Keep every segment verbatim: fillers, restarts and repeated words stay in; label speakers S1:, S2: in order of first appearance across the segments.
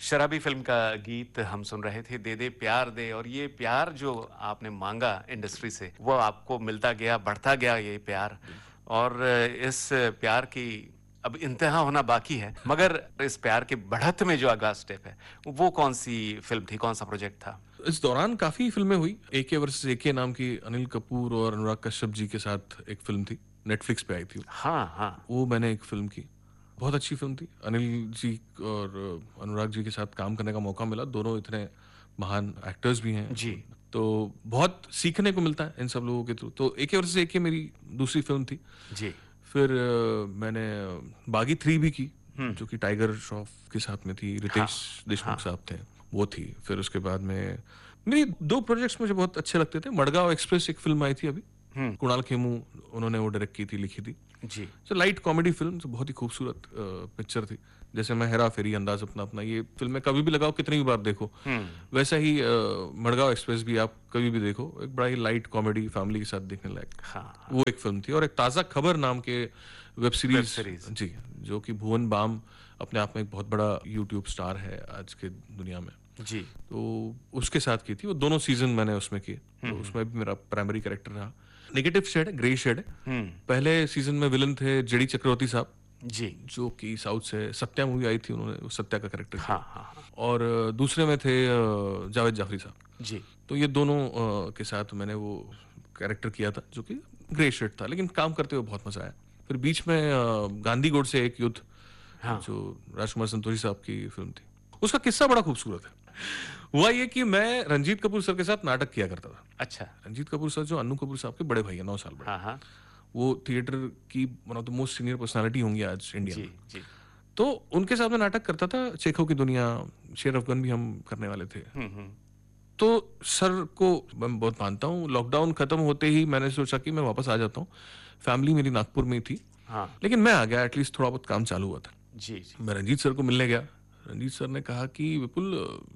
S1: शराबी फिल्म का गीत हम सुन रहे थे, दे दे प्यार दे। और ये प्यार जो आपने मांगा इंडस्ट्री से, वो आपको मिलता गया, बढ़ता गया ये प्यार। और इस प्यार की अब इंतहा होना बाकी है, मगर इस प्यार के बढ़त में जो अगला स्टेप है, वो कौन सी फिल्म थी, कौन सा प्रोजेक्ट था?
S2: इस दौरान काफी फिल्में हुई। एके वर्सेस एके नाम की अनिल कपूर और अनुराग कश्यप जी के साथ एक फिल्म थी, नेटफ्लिक्स पे आई थी।
S1: हाँ हाँ,
S2: वो मैंने एक फिल्म की, बहुत अच्छी फिल्म थी। अनिल जी और अनुराग जी के साथ काम करने का मौका मिला। दोनों इतने महान एक्टर्स भी हैं
S1: जी
S2: तो बहुत सीखने को मिलता है इन सब लोगों के थ्रू। तो एके वर्सेस एके मेरी दूसरी फिल्म थी।
S1: जी।
S2: फिर अ, मैंने बागी थ्री भी की, जो कि टाइगर श्रॉफ के साथ में थी, रितेश देशमुख साहब थे, वो थी। फिर उसके बाद में मेरी दो प्रोजेक्ट्स मुझे बहुत अच्छे लगते थे। मडगांव एक्सप्रेस एक फिल्म आई थी अभी, कुणाल खेमू उन्होंने वो डायरेक्ट की थी, लिखी थी।
S1: जी
S2: सो लाइट कॉमेडी फिल्म, तो बहुत ही खूबसूरत पिक्चर थी। जैसे मैं हेरा फेरी, अंदाज अपना अपना, ये फिल्में कभी भी लगाओ, कितनी भी बार देखो, वैसा ही अ, मडगांव एक्सप्रेस भी आप कभी भी देखो, एक बड़ा ही लाइट कॉमेडी, फैमिली के साथ देखने लायक।
S1: हाँ,
S2: वो एक फिल्म थी। और एक ताज़ा खबर नाम के वेब सीरीज,
S1: वेब सीरीज।
S2: जी, जो कि भुवन बाम अपने आप में एक बहुत बड़ा यूट्यूब स्टार है आज के दुनिया में,
S1: जी
S2: तो उसके साथ की थी। वो दोनों सीजन मैंने उसमें किए, तो उसमें भी मेरा प्राइमरी कैरेक्टर रहा। नेगेटिव शेड है, ग्रे शेड है। पहले सीजन में विलन थे जेडी चक्रवर्ती साहब,
S1: जी।
S2: जो कि साउथ से, सत्या मूवी आई थी, उन्होंने वो सत्या का कैरेक्टर किया।
S1: हाँ हाँ हाँ,
S2: और अ, दूसरे में थे अ, जावेद जाफरी साहब।
S1: जी
S2: तो ये दोनों अ, के साथ मैंने वो कैरेक्टर किया था, जो कि ग्रे शेड था, लेकिन काम करते हुए बहुत मजा आया। फिर बीच में अ, गांधी गोड से एक युद्ध,
S1: हाँ।
S2: जो राजकुमार संतोषी साहब की फिल्म थी, उसका किस्सा बड़ा खूबसूरत है। हुआ ये कि मैं रंजीत कपूर सर के साथ नाटक किया करता था।
S1: अच्छा।
S2: रंजीत कपूर सर जो अन्नू कपूर साहब के बड़े भाई हैं, नौ साल बड़े,
S1: हाँ हाँ,
S2: वो थिएटर की one of the most senior personality होंगी आज इंडिया
S1: जी
S2: में।
S1: जी।
S2: तो उनके साथ में नाटक करता था। चेखों की दुनिया, शेर अफगान भी हम करने वाले थे।
S1: हम्म हम्म,
S2: तो सर को मैं बहुत मानता हूँ। लॉकडाउन खत्म होते ही मैंने सोचा कि मैं वापस आ जाता हूँ। फैमिली मेरी नागपुर में ही थी,
S1: हाँ
S2: लेकिन मैं आ गया, एटलीस्ट थोड़ा बहुत काम चालू हुआ था।
S1: जी जी।
S2: मैं रंजीत सर को मिलने गया। रंजीत सर ने कहा कि विपुल,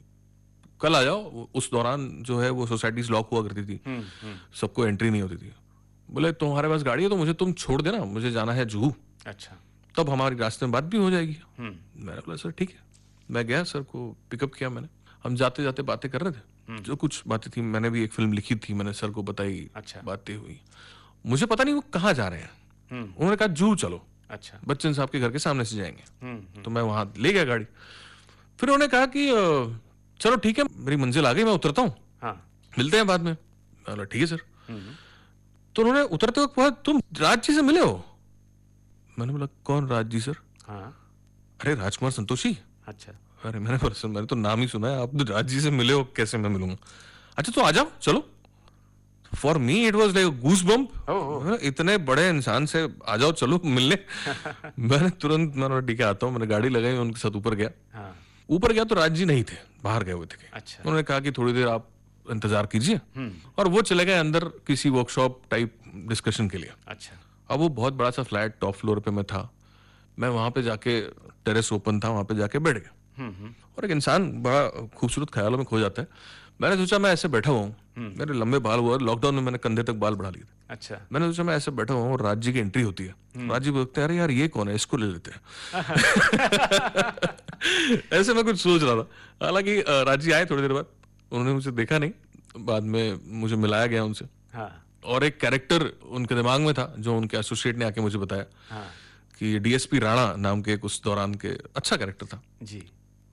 S2: कल आ जाओ। उस दौरान जो है वो सोसाइटीज लॉक हुआ करती थी,
S1: हम्म हम्म,
S2: सबको एंट्री नहीं होती थी। बोले तुम्हारे पास गाड़ी है तो मुझे तुम छोड़ देना, मुझे जाना है जुहू,
S1: अच्छा।
S2: तब हमारी रास्ते में बात भी हो जाएगी।
S1: हम्म
S2: मैंने बोला सर ठीक है। मैं गया, सर को पिकअप किया मैंने। हम जाते जाते बातें कर रहे थे, जो कुछ बातें थी, मैंने भी एक फिल्म लिखी थी, मैंने सर को बताई।
S1: अच्छा।
S2: बातें हुई, मुझे पता नहीं वो कहाँ जा रहे हैं।
S1: हम्म
S2: उन्होंने कहा जूहू चलो,
S1: अच्छा।
S2: बच्चन साहब के घर के सामने से जाएंगे।
S1: हम्म हम्म,
S2: तो मैं वहां ले गया गाड़ी। फिर उन्होंने कहा कि अ, चलो ठीक है, मेरी मंजिल आ गई, मैं उतरता हूँ,
S1: हाँ।
S2: मिलते हैं बाद में। मैं बोला ठीक है सर।
S1: हम्म,
S2: तो उन्होंने उतरते वक्त कहा तुम राज जी से मिले हो? मैंने बोला कौन राज जी सर?
S1: हाँ।
S2: अरे राजकुमार संतोषी।
S1: अच्छा।
S2: अरे मैंने पर्सन मैंने तो नाम ही सुना है, आप राज जी से मिले हो, कैसे मैं मिलूंगा? अच्छा तो आ जाओ चलो। For me it was like goose bump, इतने बड़े इंसान से आ जाओ चलो मिलने। मैंने तुरंत, मैंने ठीक है आता हूँ, मैंने गाड़ी लगाई, उनके साथ ऊपर गया।
S1: हाँ।
S2: ऊपर गया तो राज जी नहीं थे, बाहर गए हुए थे।
S1: अच्छा।
S2: उन्होंने कहा कि थोड़ी देर आप इंतजार कीजिए, और वो चले गए अंदर किसी वर्कशॉप टाइप डिस्कशन के लिए।
S1: अच्छा।
S2: अब वो बहुत बड़ा सा फ्लैट टॉप फ्लोर पे मैं था। मैं वहां पे जाके, टेरेस ओपन था, वहां पे जाके बैठ गया।
S1: हम्म हम्म,
S2: और एक इंसान बड़ा खूबसूरत ख्यालों में खो जाता है। मैंने सोचा मैं ऐसे बैठा हुआ हूँ, मेरे लंबे बाल हुआ, लॉकडाउन में मैंने कंधे तक बाल बढ़ा लिए थे।
S1: अच्छा।
S2: मैंने सोचा मैं ऐसे बैठा हुआ हूँ और राज जी की एंट्री होती है। राज जी बोलते हैं अरे यार ये कौन है, इसको ले लेते हैं। ऐसे मैं कुछ सोच रहा था। हालांकि अ, राज जी आए थोड़ी देर बाद, उन्होंने मुझे देखा नहीं, बाद में मुझे मिलाया गया उनसे।
S1: हाँ
S2: और एक कैरेक्टर उनके दिमाग में था, जो उनके एसोसिएट ने आके मुझे बताया
S1: हाँ,
S2: कि डीएसपी राणा नाम के एक उस दौरान के अच्छा कैरेक्टर था।
S1: जी।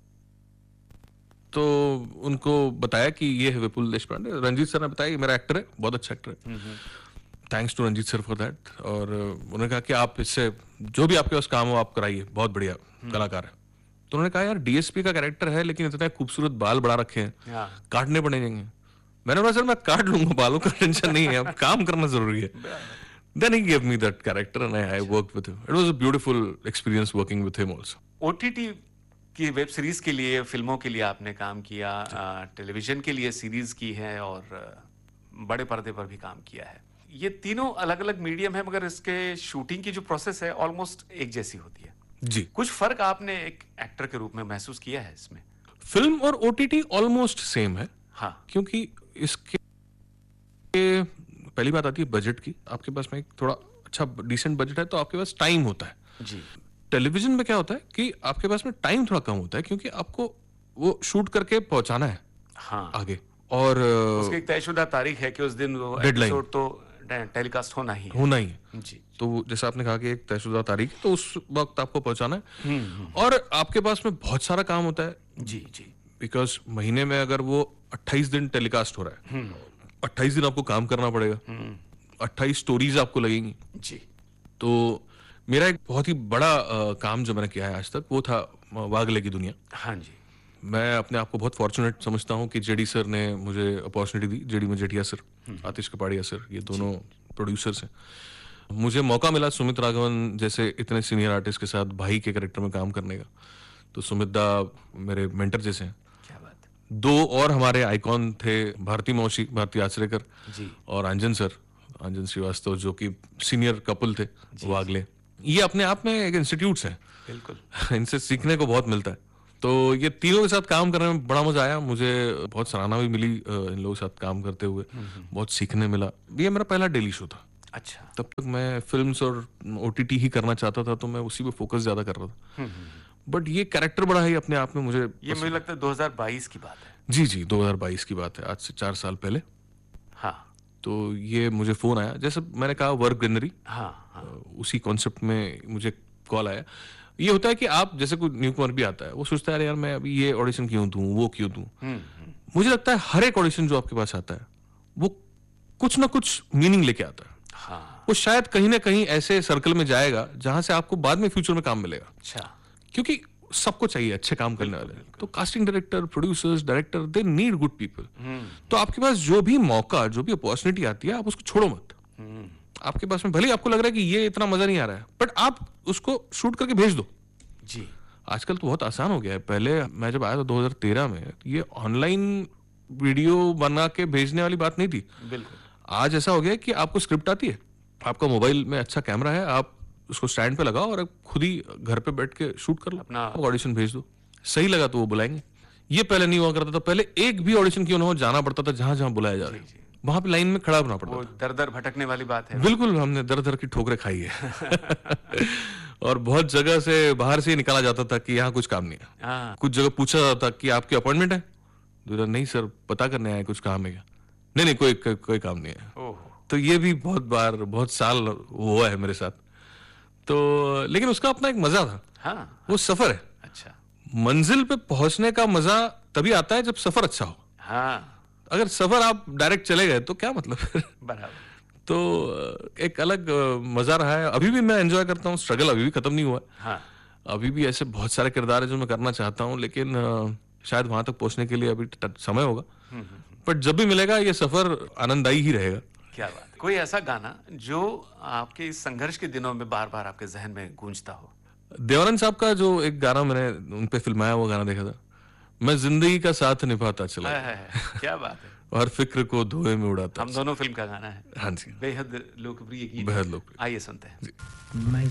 S2: तो उनको बताया कि ये है विपुल देशपांडे। रंजीत सर ने बताया कि मेरा एक्टर है, बहुत अच्छा एक्टर है, thanks to Ranjit sir for that. और उन्होंने कहा कि आप इससे जो भी आपके पास काम हो आप कराइए, बहुत बढ़िया कलाकार है। तो उन्होंने कहा यार डीएसपी का कैरेक्टर है, लेकिन इतने खूबसूरत बाल बढ़ा रखे हैं,
S1: हाँ।
S2: काटने पड़ेंगे। मैंने बोला सर मैं काट लूंगा, बालों का टेंशन नहीं है, अब काम करना जरूरी है। Then he gave me that character and I, I worked with him. It was a beautiful experience working with him also.
S1: OTT की वेब सीरीज के लिए, फिल्मों के लिए आपने काम किया, आ, टेलीविजन के लिए सीरीज की है, और आ, बड़े पर्दे पर भी काम किया है। ये तीनों अलग अलग मीडियम है, मगर इसके शूटिंग की जो प्रोसेस है ऑलमोस्ट एक जैसी होती है।
S2: जी,
S1: कुछ फर्क आपने एक एक्टर के रूप में महसूस किया है इसमें?
S2: फिल्म और ओटीटी ऑलमोस्ट सेम है।
S1: हाँ।
S2: क्योंकि इसके पहली बात आती है बजट की। आपके पास में एक थोड़ा अच्छा डिसेंट बजट है तो आपके पास टाइम होता है।
S1: जी।
S2: टेलीविजन में क्या होता है कि आपके पास में टाइम थोड़ा कम होता है, क्योंकि आपको वो शूट करके पहुंचाना है
S1: हाँ,
S2: आगे, और
S1: उसकी एक तयशुदा तारीख है कि उस दिन वो
S2: Deadline.
S1: एपिसोड तो टेलीकास्ट होना ही है।
S2: होना ही है।
S1: जी।
S2: तो वो जैसा आपने कहा कि एक तयशुदा तारीख है, तो उस वक्त आपको पहुंचाना है, और आपके पास में बहुत सारा काम होता है,
S1: जी जी
S2: बिकॉज महीने में अगर वो अट्ठाईस दिन टेलीकास्ट हो रहा है, अट्ठाईस दिन आपको काम करना पड़ेगा, अट्ठाईस स्टोरीज आपको लगेंगी।
S1: जी।
S2: तो मेरा एक बहुत ही बड़ा अ, काम जो मैंने किया है आज तक, वो था वागले की दुनिया।
S1: हाँ जी।
S2: मैं अपने आप को बहुत फॉर्चुनेट समझता हूँ कि जेडी सर ने मुझे अपॉर्चुनिटी दी, जेडी मजेठिया सर, आतिश कपाड़िया सर, ये दोनों प्रोड्यूसर्स हैं। मुझे मौका मिला सुमित राघवन जैसे इतने सीनियर आर्टिस्ट के साथ भाई के कैरेक्टर में काम करने का। तो सुमित दा मेरे मेंटर जैसे हैं।
S1: क्या बात है।
S2: दो और हमारे आइकॉन थे, भारती मौशी, भारती आचरेकर
S1: जी।
S2: और अंजन सर, अंजन श्रीवास्तव, जो कि सीनियर कपल थे वागले। ये अपने आप में एक इंस्टीट्यूट्स हैं,
S1: बिल्कुल।
S2: इनसे सीखने को बहुत मिलता है। तो ये तीनों के साथ काम करने में बड़ा मजा आया मुझे, बहुत सराहना भी मिली अ, इन लोगों के साथ काम करते हुए, बहुत सीखने मिला। ये मेरा पहला डेली शो था।
S1: अच्छा।
S2: तब तक मैं फिल्म्स और ओटीटी ही करना चाहता था, तो मैं उसी पे फोकस ज्यादा कर रहा था। बट ये कैरेक्टर बड़ा है अपने आप में मुझे।
S1: ये मुझे लगता है दो हज़ार बाईस की बात है।
S2: जी जी, दो हज़ार बाईस की बात है, आज से चार साल पहले।
S1: हाँ
S2: तो ये मुझे फोन आया, जैसे मैंने कहा वर्क ग्रीनरी,
S1: हाँ हाँ।
S2: उसी कॉन्सेप्ट में मुझे कॉल आया। ये होता है कि आप जैसे कोई न्यू कमर भी आता है, वो सोचता है अरे यार मैं अभी ये ऑडिशन क्यों दूं, वो क्यों दूं। मुझे लगता है हर एक ऑडिशन जो आपके पास आता है वो कुछ ना कुछ मीनिंग लेके आता है।
S1: हाँ।
S2: वो शायद कहीं ना कहीं ऐसे सर्कल में जाएगा जहां से आपको बाद में फ्यूचर में काम मिलेगा।
S1: अच्छा।
S2: क्योंकि सबको चाहिए अच्छे काम करने वाले, तो casting director, producers, director, they need good people. तो आपके पास जो भी मौका, जो भी अपॉर्चुनिटी आती है, आप उसको छोड़ो मत। आपके पास में भले ही आपको लग रहा है कि ये इतना मजा नहीं आ रहा है, बट आप उसको शूट करके भेज दो।
S1: जी।
S2: आजकल तो बहुत आसान हो गया है। पहले मैं जब आया था दो हज़ार तेरह में, ये ऑनलाइन वीडियो बना के भेजने वाली बात नहीं थी।
S1: बिल्कुल।
S2: आज ऐसा हो गया है कि आपको स्क्रिप्ट आती है, आपका मोबाइल में अच्छा कैमरा है, आप उसको स्टैंड पे लगाओ और खुद ही घर पे बैठ के शूट कर लो,
S1: अपना
S2: ऑडिशन भेज दो। सही लगा तो वो बुलाएंगे। ये पहले नहीं हुआ करता था। पहले एक भी ऑडिशन क्यों ना हो, जाना पड़ता था जहां जहां बुलाया जा रहा है, वहां पे लाइन में खड़ा होना पड़ता
S1: वो
S2: था।
S1: दर दर भटकने वाली बात है।
S2: बिल्कुल, हमने दर दर की ठोकरें खाई है। और बहुत जगह से बाहर से ही निकाला जाता था कि यहाँ कुछ काम नहीं है।
S1: हाँ।
S2: कुछ जगह पूछा जाता कि आपकी अपॉइंटमेंट है, तो नहीं सर पता करने आए, कुछ काम है क्या? नहीं नहीं कोई कोई, कोई काम नहीं है।
S1: ओहो।
S2: तो ये भी बहुत बार, बहुत साल हुआ है मेरे साथ। तो लेकिन उसका अपना एक मजा था।
S1: हाँ।
S2: वो सफर है।
S1: अच्छा।
S2: मंजिल पे पहुंचने का मजा तभी आता है जब सफर अच्छा हो।
S1: हाँ।
S2: अगर सफर आप डायरेक्ट चले गए तो क्या मतलब।
S1: बराबर।
S2: तो एक अलग अ, मजा रहा है। अभी भी मैं एंजॉय करता हूँ, स्ट्रगल अभी भी खत्म नहीं हुआ है।
S1: हाँ।
S2: अभी भी ऐसे बहुत सारे किरदार है जो मैं करना चाहता हूँ, लेकिन अ, शायद वहां तक पहुंचने के लिए अभी ट- समय होगा। बट जब भी मिलेगा ये सफर आनंददायी ही रहेगा।
S1: क्या बात है। कोई ऐसा गाना जो आपके इस संघर्ष के दिनों में बार बार आपके जहन में गूंजता हो?
S2: देवानंद साहब का जो एक गाना मैंने उन पे फिल्माया, वो गाना देखा था, मैं जिंदगी का साथ निभाता चला
S1: है, है, है। क्या बात है।
S2: और फिक्र को धुएं में उड़ाता।
S1: हम दोनों फिल्म का गाना है।
S2: हाँ जी,
S1: बेहद लोकप्रिय गीत।
S2: बेहद लोकप्रिय।
S1: आइए सुनते हैं।
S2: जी।